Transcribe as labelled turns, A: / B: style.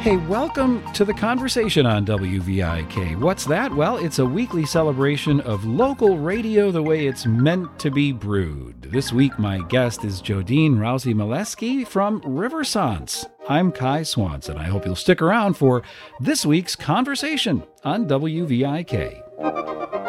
A: Hey, welcome to the conversation on WVIK. What's that? Well, it's a weekly celebration of local radio the way it's meant to be brewed. This week, my guest is Jodine Rousey-Molesky from Riversance. I'm Kai Swanson. I hope you'll stick around for this week's conversation on WVIK.